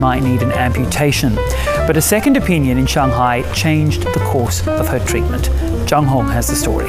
might need an amputation. But a second opinion in Shanghai changed the course of her treatment. Zhang Hong has the story.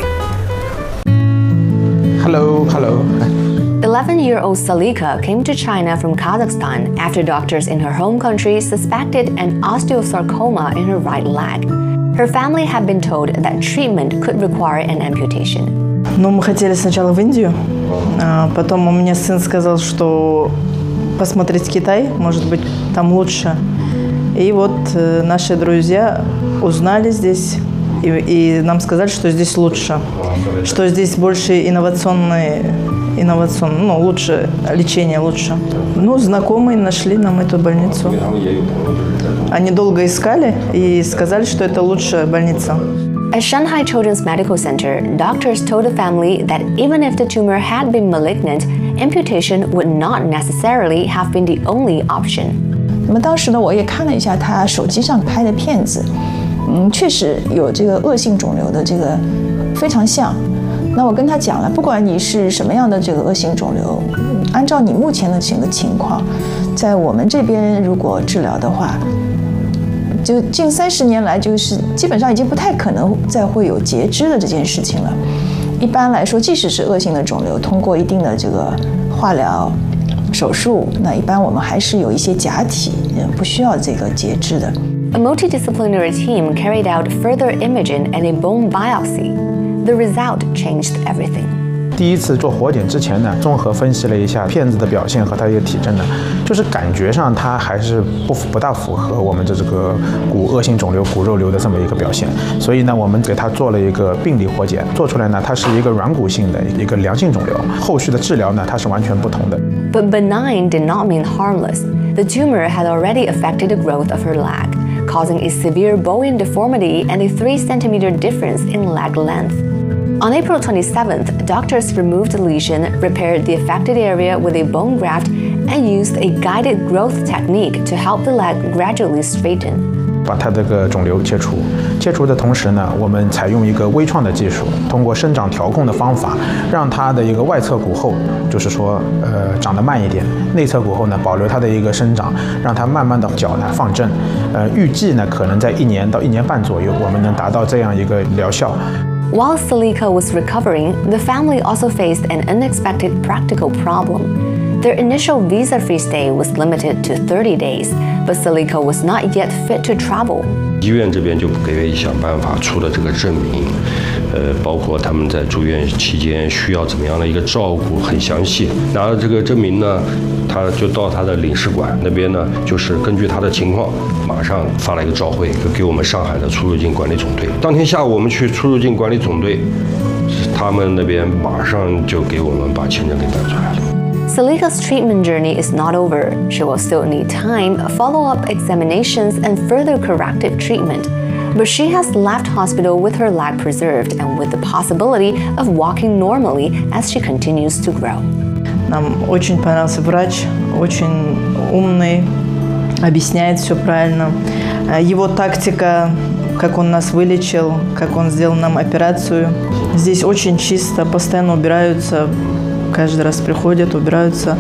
Hello. 11-year-old Salika came to China from Kazakhstan after doctors in her home country suspected an osteosarcoma in her right leg. Her family had been told that treatment could require an amputation. Ну, мы хотели сначала в Индию, потом у меня сын сказал, что посмотреть Китай, может быть, там лучше. И вот наши друзья узнали здесь, и нам сказали, что здесь лучше, что здесь больше ну, лучше, лечение лучше. Ну, знакомые нашли нам эту больницу. Они долго искали и сказали, что это лучшая больница. At Shanghai Children's Medical Center, doctors told the family that even if the tumor had been malignant, amputation would not necessarily have been the only option. 那么当时呢，我也看了一下他手机上拍的片子，确实有这个恶性肿瘤的这个非常像。那我跟他讲了，不管你是什么样的这个恶性肿瘤，按照你目前的整个情况，在我们这边如果治疗的话，就近30年来就是基本上已经不太可能再会有截肢的这件事情了。一般来说，即使是恶性的肿瘤，通过一定的这个化疗、手术，那一般我们还是有一些假体，不需要这个截肢的。 A multidisciplinary team carried out further imaging and a bone biopsy. The result changed everything. 第一次做活检之前呢，综合分析了一下片子的表现和它一个体征呢，就是感觉上它还是不大符合我们的这个恶性肿瘤骨肉瘤的这么一个表现，所以呢，我们给它做了一个病理活检，做出来呢，它是一个软骨性的一个良性肿瘤，后续的治疗呢，它是完全不同的。 But benign did not mean harmless. The tumor had already affected the growth of her leg, causing a severe bone deformity and a 3-centimeter difference in leg length. On April 27th, doctors removed the lesion, repaired the affected area with a bone graft, and used a guided growth technique to help the leg gradually straighten. 把它这个肿瘤切除的同时呢，我们采用一个微创的技术，通过生长调控的方法，让它的一个外侧骨后，就是说长得慢一点，内侧骨后呢保留它的一个生长，让它慢慢的脚呢放正。预计呢可能在1年到1年半左右，我们能达到这样一个疗效。 While Salika was recovering, the family also faced an unexpected practical problem. Their initial visa-free stay was limited to 30 days, but Salika was not yet fit to travel. 医院这边就给予想办法出了这个证明，包括他们在住院期间需要怎么样的一个照顾，很详细。拿了这个证明呢，他就到他的领事馆那边呢，就是根据他的情况，马上发了一个照会，给我们上海的出入境管理总队。当天下午我们去出入境管理总队，他们那边马上就给我们把签证给办出来了。 Salika's treatment journey is not over. She will still need time, follow-up examinations, and further corrective treatment. But she has left hospital with her leg preserved and with the possibility of walking normally as she continues to grow. Нам очень понравился врач, очень умный, объясняет все правильно. Его тактика, как он нас вылечил, как он сделал нам операцию. Здесь очень чисто, постоянно убираются. Каждый раз приходят, убираются,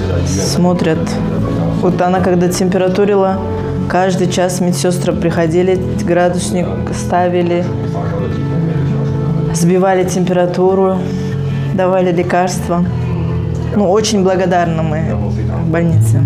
смотрят. Вот она когда температурила, каждый час медсестры приходили, градусник ставили, сбивали температуру, давали лекарства. Ну, очень благодарны мы больнице.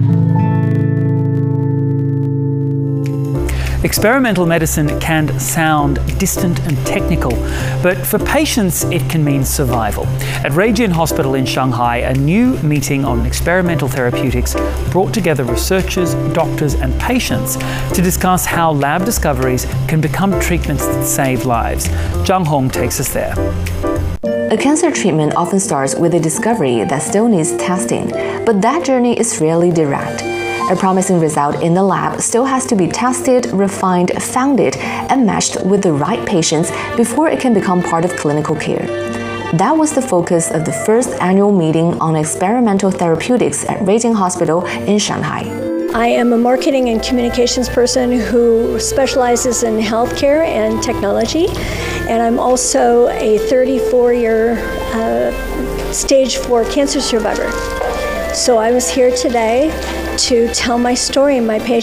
Experimental medicine can sound distant and technical, but for patients it can mean survival. At Ruijin Hospital in Shanghai, a new meeting on experimental therapeutics brought together researchers, doctors and patients to discuss how lab discoveries can become treatments that save lives. Zhang Hong takes us there. A cancer treatment often starts with a discovery that still needs testing, but that journey is rarely direct. A promising result in the lab still has to be tested, refined, founded, and matched with the right patients before it can become part of clinical care. That was the focus of the first annual meeting on experimental therapeutics at Ruijin Hospital in Shanghai. I am a marketing and communications person who specializes in healthcare and technology, and I'm also a 34-year stage 4 cancer survivor. So I was here today to tell my story. My patient